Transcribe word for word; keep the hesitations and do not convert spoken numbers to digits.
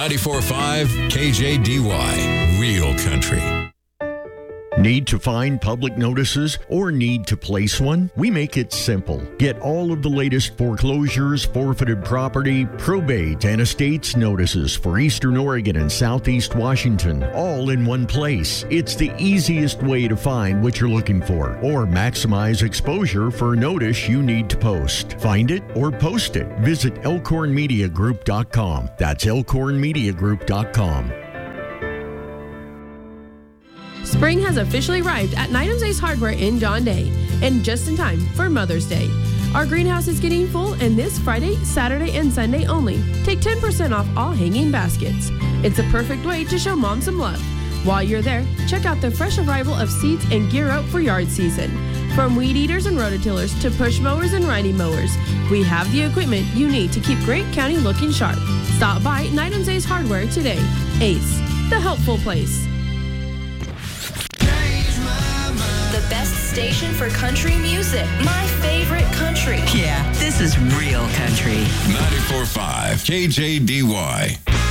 ninety-four point five K J D Y, Real Country. Need to find public notices or need to place one? We make it simple. Get all of the latest foreclosures, forfeited property, probate, and estates notices for Eastern Oregon and Southeast Washington, all in one place. It's the easiest way to find what you're looking for or maximize exposure for a notice you need to post. Find it or post it. Visit elkhorn media group dot com. That's elkhorn media group dot com. Spring has officially arrived at Nitums Ace Hardware in John Day, and just in time for Mother's Day. Our greenhouse is getting full, and this Friday, Saturday, and Sunday only, take ten percent off all hanging baskets. It's a perfect way to show mom some love. While you're there, check out the fresh arrival of seeds and gear up for yard season. From weed eaters and rototillers to push mowers and riding mowers, we have the equipment you need to keep Grant County looking sharp. Stop by Nitums Ace Hardware today. Ace, the helpful place. The best station for country music. My favorite country. Yeah, this is real country. ninety-four point five K J D Y.